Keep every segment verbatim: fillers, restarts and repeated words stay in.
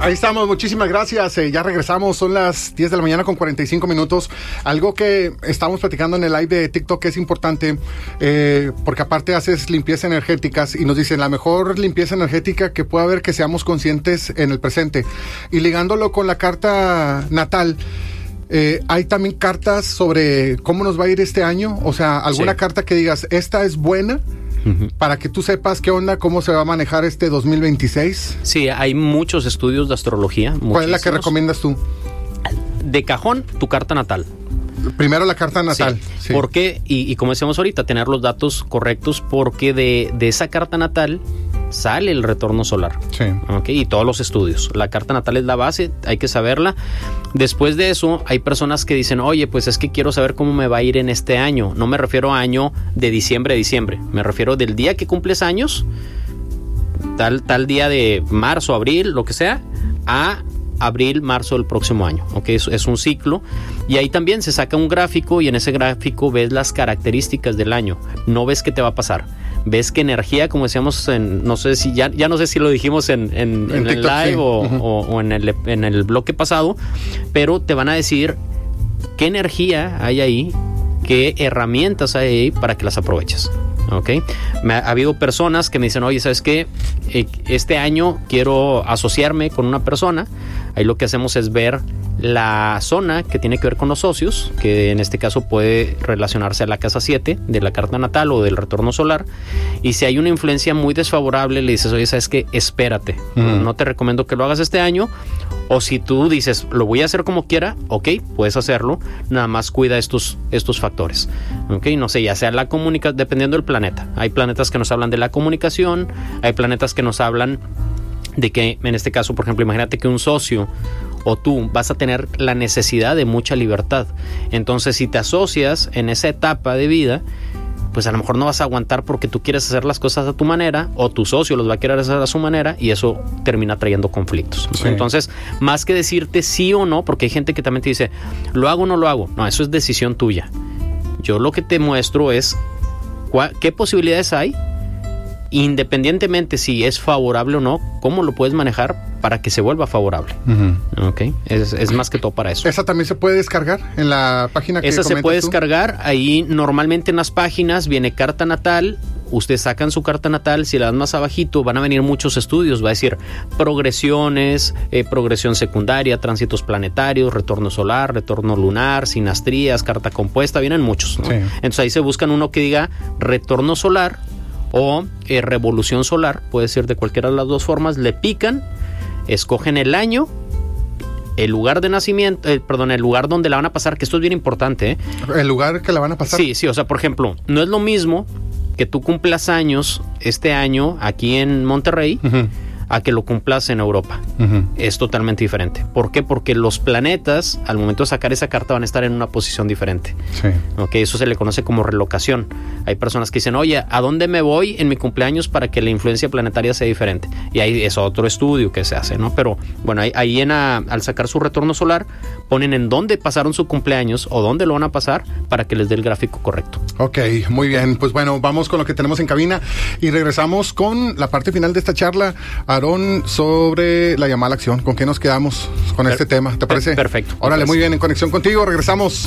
Ahí estamos, muchísimas gracias. Eh, ya regresamos, son las diez de la mañana con cuarenta y cinco minutos. Algo que estamos platicando en el live de TikTok que es importante, eh, porque aparte haces limpieza energéticas y nos dicen la mejor limpieza energética que puede haber que seamos conscientes en el presente. Y ligándolo con la carta natal, eh, hay también cartas sobre cómo nos va a ir este año. O sea, alguna sí. carta que digas, esta es buena. Uh-huh. Para que tú sepas qué onda, cómo se va a manejar este dos mil veintiséis. Sí, hay muchos estudios de astrología. ¿Cuál muchísimos. Es la que recomiendas tú? De cajón, tu carta natal. Primero la carta natal. Sí. Sí. ¿Por qué? Y, y como decíamos ahorita, tener los datos correctos, porque de, de esa carta natal sale el retorno solar. Sí. ¿Okay? Y todos los estudios. La carta natal es la base, hay que saberla. Después de eso, hay personas que dicen, oye, pues es que quiero saber cómo me va a ir en este año. No me refiero a año de diciembre a diciembre. Me refiero del día que cumples años, tal, tal día de marzo, abril, lo que sea, a abril, marzo del próximo año. ¿Okay? Es, es un ciclo. Y ahí también se saca un gráfico y en ese gráfico ves las características del año. No ves qué te va a pasar. Ves qué energía, como decíamos, en, no sé si ya, ya no sé si lo dijimos en, en, en, en el live sí. o, uh-huh. o, o en, el, en el bloque pasado, pero te van a decir qué energía hay ahí, qué herramientas hay ahí para que las aproveches. ¿Okay? Me ha, ha habido personas que me dicen, oye, ¿sabes qué? Eh, este año quiero asociarme con una persona. Ahí lo que hacemos es ver la zona que tiene que ver con los socios, que en este caso puede relacionarse a la casa siete de la carta natal o del retorno solar. Y si hay una influencia muy desfavorable, le dices, oye, ¿sabes qué? Espérate. Uh-huh. No te recomiendo que lo hagas este año. O si tú dices, lo voy a hacer como quiera, ok, puedes hacerlo. Nada más cuida estos, estos factores. Ok, no sé, ya sea la comunicación, dependiendo del planeta. Hay planetas que nos hablan de la comunicación, hay planetas que nos hablan de que, en este caso, por ejemplo, imagínate que un socio o tú vas a tener la necesidad de mucha libertad. Entonces, si te asocias en esa etapa de vida, pues a lo mejor no vas a aguantar porque tú quieres hacer las cosas a tu manera o tu socio los va a querer hacer a su manera y eso termina trayendo conflictos. Sí. Entonces, más que decirte sí o no, porque hay gente que también te dice, ¿lo hago o no lo hago? No, eso es decisión tuya. Yo lo que te muestro es cuál, qué posibilidades hay, independientemente si es favorable o no, cómo lo puedes manejar para que se vuelva favorable. Uh-huh. Okay. Es, es más que todo para eso. ¿Esa también se puede descargar en la página que Esa se puede tú? descargar. Ahí normalmente en las páginas viene carta natal. Ustedes sacan su carta natal, si la dan más abajito van a venir muchos estudios, va a decir progresiones, eh, progresión secundaria, tránsitos planetarios, retorno solar, retorno lunar, sinastrías, carta compuesta, vienen muchos, ¿no? Sí. Entonces ahí se buscan uno que diga retorno solar o eh, revolución solar, puede ser de cualquiera de las dos formas, le pican, escogen el año, el lugar de nacimiento, eh, perdón, el lugar donde la van a pasar, que esto es bien importante, ¿eh? El lugar que la van a pasar. Sí, sí, o sea, por ejemplo, no es lo mismo que tú cumplas años este año aquí en Monterrey, uh-huh, a que lo cumplas en Europa. Uh-huh. Es totalmente diferente. ¿Por qué? Porque los planetas, al momento de sacar esa carta, van a estar en una posición diferente. Sí. Okay, eso se le conoce como relocación. Hay personas que dicen, oye, ¿a dónde me voy en mi cumpleaños para que la influencia planetaria sea diferente? Y ahí es otro estudio que se hace, ¿no? Pero bueno, ahí, ahí en a, al sacar su retorno solar, ponen en dónde pasaron su cumpleaños o dónde lo van a pasar para que les dé el gráfico correcto. Ok, muy bien. Pues bueno, vamos con lo que tenemos en cabina y regresamos con la parte final de esta charla. Aarón, sobre la llamada a la acción, ¿con qué nos quedamos con per- este tema? ¿Te parece? Perfecto. Órale, muy bien, en conexión contigo, regresamos.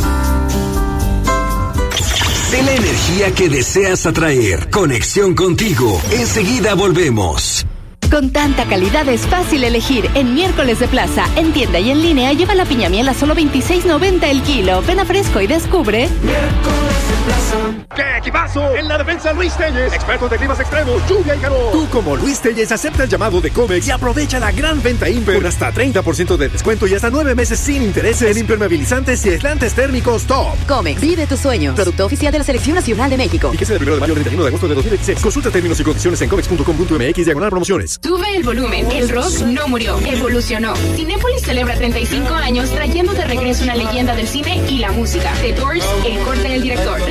De la energía que deseas atraer, conexión contigo. Enseguida volvemos. Con tanta calidad es fácil elegir. En Miércoles de Plaza, en tienda y en línea, lleva la piña miel a solo veintiséis noventa el kilo. Ven a Fresco y descubre. Miércoles de Plaza. ¡Qué equipazo! En la defensa, Luis Telles, expertos de climas extremos, lluvia y calor. Tú, como Luis Telles, acepta el llamado de Comex y aprovecha la gran venta Imper con hasta treinta por ciento de descuento y hasta nueve meses sin intereses en impermeabilizantes y aislantes térmicos top. Comex, vive tus sueños. Producto oficial de la Selección Nacional de México. Y que sea del primero de mayo al treinta y uno de agosto de dos mil veintiséis. Consulta términos y condiciones en comex punto com punto m x diagonal promociones. Sube el volumen. El rock no murió, evolucionó. Cinépolis celebra treinta y cinco años trayendo de regreso una leyenda del cine y la música. The Doors, El corte del director.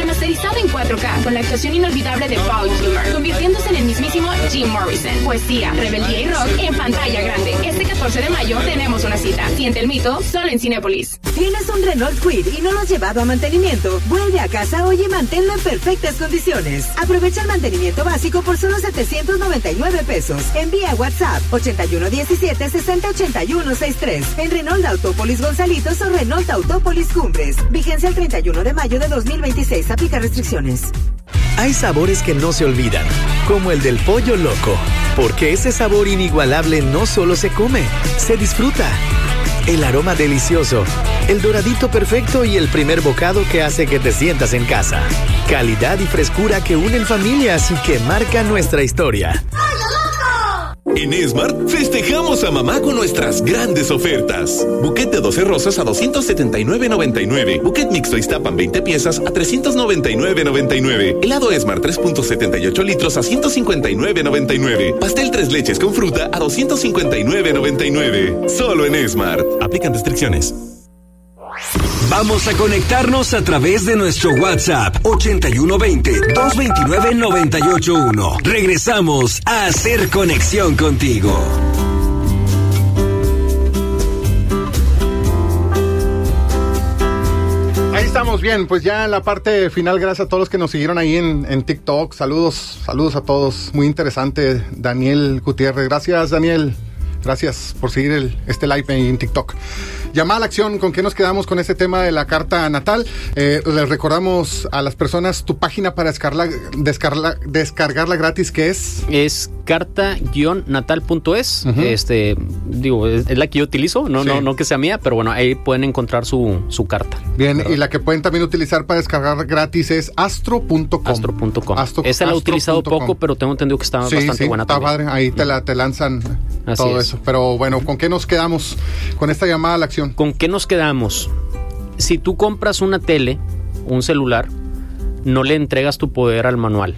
remasterizado en cuatro K, con la actuación inolvidable de Paul Kilmer, convirtiéndose en el mismísimo Jim Morrison. Poesía, rebeldía y rock en pantalla grande. Este catorce de mayo tenemos una cita. Siente el mito, solo en Cinépolis. ¿Tienes un Renault Kwid y no lo has llevado a mantenimiento? Vuelve a casa hoy y manténlo en perfectas condiciones. Aprovecha el mantenimiento básico por solo setecientos noventa y nueve pesos. Envía WhatsApp ochenta y uno diecisiete sesenta ochenta y uno sesenta y tres en Renault Autópolis Gonzalitos o Renault Autópolis Cumbres. Vigencia el treinta y uno de mayo de dos mil veintiséis. Aplica restricciones. Hay sabores que no se olvidan, como el del pollo loco, porque ese sabor inigualable no solo se come, se disfruta. El aroma delicioso, el doradito perfecto y el primer bocado que hace que te sientas en casa. Calidad y frescura que unen familias y que marcan nuestra historia. En Esmart festejamos a mamá con nuestras grandes ofertas. Buquet de doce rosas a doscientos setenta y nueve noventa y nueve. Buquet mixto Iztapan veinte piezas a trescientos noventa y nueve noventa y nueve. Helado Esmart tres punto setenta y ocho litros a ciento cincuenta y nueve noventa y nueve. Pastel tres leches con fruta a doscientos cincuenta y nueve noventa y nueve. Solo en Esmart. Aplican restricciones. Vamos a conectarnos a través de nuestro WhatsApp ochenta y uno veinte, doscientos veintinueve, noventa y ocho uno. Regresamos a hacer conexión contigo. Ahí estamos bien, pues ya en la parte final, gracias a todos los que nos siguieron ahí en, en TikTok. Saludos, saludos a todos. Muy interesante, Daniel Gutiérrez. Gracias, Daniel. Gracias por seguir el, este live en TikTok. Llamada a la acción, ¿con qué nos quedamos con este tema de la carta natal? Eh, les recordamos a las personas tu página para descargarla, descargarla, descargarla gratis, que es... Es carta guion natal punto es. Uh-huh. Este, digo, es, es la que yo utilizo, no, sí. no, no que sea mía, pero bueno, ahí pueden encontrar su, su carta. Bien, ¿verdad? Y la que pueden también utilizar para descargar gratis es astro punto com. astro punto com. Astro, Esa la he utilizado poco, pero tengo entendido que está sí, bastante sí, buena está también. Padre. Ahí te, la, te lanzan Así todo es. Eso. Pero bueno, ¿con qué nos quedamos con esta llamada a la acción? ¿Con qué nos quedamos? Si tú compras una tele, un celular, no le entregas tu poder al manual.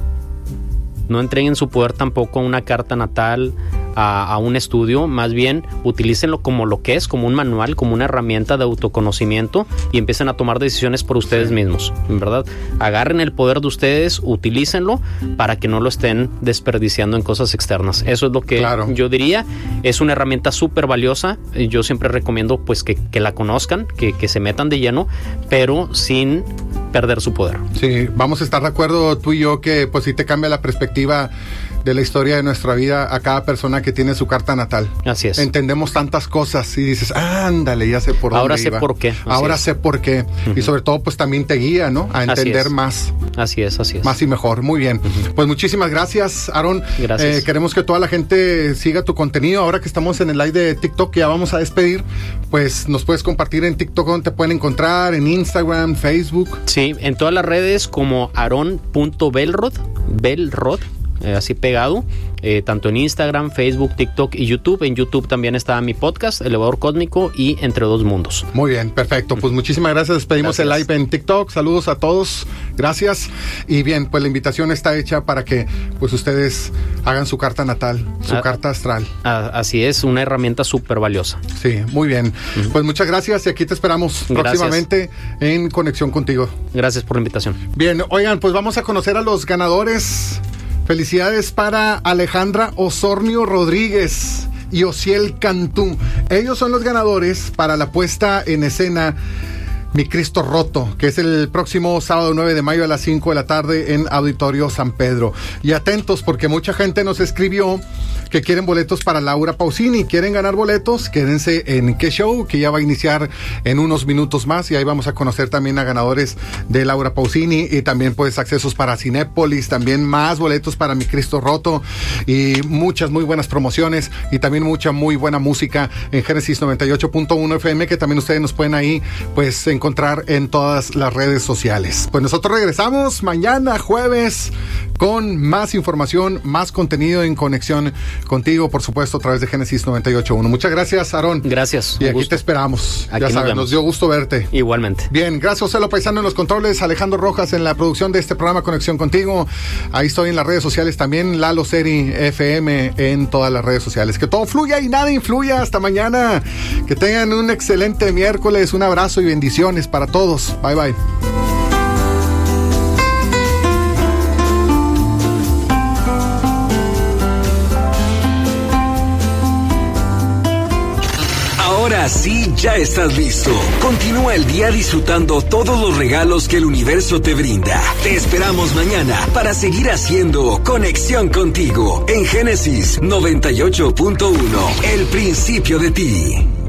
No entreguen su poder tampoco a una carta natal, a, a un estudio. Más bien, utilícenlo como lo que es, como un manual, como una herramienta de autoconocimiento y empiecen a tomar decisiones por ustedes sí. mismos, en verdad. Agarren el poder de ustedes, utilícenlo para que no lo estén desperdiciando en cosas externas. Eso es lo que claro. yo diría. Es una herramienta súper valiosa. Yo siempre recomiendo pues que, que la conozcan, que, que se metan de lleno, pero sin perder su poder. Sí, vamos a estar de acuerdo tú y yo que pues sí te cambia la perspectiva de la historia de nuestra vida a cada persona que tiene su carta natal. Así es. Entendemos tantas cosas y dices, ah, ándale, ya sé por dónde Ahora sé iba. por qué. Así Ahora es. sé por qué. Uh-huh. Y sobre todo, pues también te guía, ¿no? A entender más. Así es, así es. Más y mejor. Muy bien. Uh-huh. Pues muchísimas gracias, Aarón. Gracias. Eh, queremos que toda la gente siga tu contenido. Ahora que estamos en el live de TikTok, ya vamos a despedir, pues nos puedes compartir en TikTok donde te pueden encontrar, en Instagram, Facebook. Sí, en todas las redes como aaron punto belrod, belrod. Eh, así pegado, eh, tanto en Instagram, Facebook, TikTok y YouTube. En YouTube también está mi podcast, Elevador Cósmico y Entre Dos Mundos. Muy bien, perfecto. Pues muchísimas gracias. Despedimos gracias. el live en TikTok. Saludos a todos. Gracias. Y bien, pues la invitación está hecha para que pues ustedes hagan su carta natal, su a, carta astral. A, así es, una herramienta súper valiosa. Sí, muy bien. Uh-huh. Pues muchas gracias y aquí te esperamos gracias. próximamente en Conexión Contigo. Gracias por la invitación. Bien, oigan, pues vamos a conocer a los ganadores. Felicidades para Alejandra Osornio Rodríguez y Ociel Cantú. Ellos son los ganadores para la puesta en escena Mi Cristo Roto, que es el próximo sábado nueve de mayo a las cinco de la tarde en Auditorio San Pedro. Y atentos porque mucha gente nos escribió que quieren boletos para Laura Pausini. ¿Quieren ganar boletos? Quédense en Qué Show, que ya va a iniciar en unos minutos más y ahí vamos a conocer también a ganadores de Laura Pausini y también pues accesos para Cinépolis, también más boletos para Mi Cristo Roto y muchas muy buenas promociones y también mucha muy buena música en Génesis noventa y ocho punto uno F M, que también ustedes nos pueden ahí pues encontrar en todas las redes sociales. Pues nosotros regresamos mañana jueves con más información, más contenido en Conexión Contigo, por supuesto, a través de Génesis noventa y ocho punto uno. Muchas gracias, Aarón. Gracias. Y aquí gusto. te esperamos. Aquí ya sabes, nos, nos dio gusto verte. Igualmente. Bien, gracias, Ocelo Paisano en los controles, Alejandro Rojas en la producción de este programa Conexión Contigo. Ahí estoy en las redes sociales también, Lalo Seri F M en todas las redes sociales. Que todo fluya y nada influya. Hasta mañana. Que tengan un excelente miércoles. Un abrazo y bendiciones para todos. Bye, bye. Ahora sí, ya estás listo. Continúa el día disfrutando todos los regalos que el universo te brinda. Te esperamos mañana para seguir haciendo conexión contigo en Génesis noventa y ocho punto uno. El principio de ti.